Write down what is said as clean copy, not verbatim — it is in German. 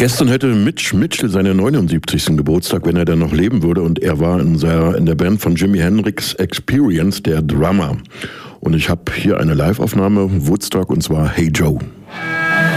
Gestern hätte Mitch Mitchell seinen 79. Geburtstag, wenn er dann noch leben würde. Und er war in der Band von Jimi Hendrix Experience, der Drummer. Und ich habe hier eine Live-Aufnahme, Woodstock, und zwar Hey Joe.